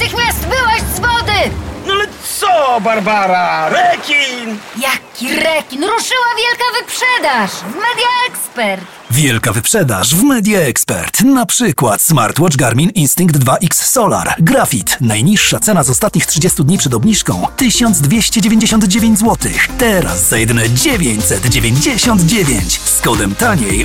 natychmiast wyłaź z wody! No ale co, Barbara? Rekin! Jaki rekin! Ruszyła wielka wyprzedaż w Media Expert! Wielka wyprzedaż w Media Expert. Na przykład smartwatch Garmin Instinct 2X Solar. Grafit. Najniższa cena z ostatnich 30 dni przed obniżką 1299 zł. Teraz za jedyne 999. Z kodem taniej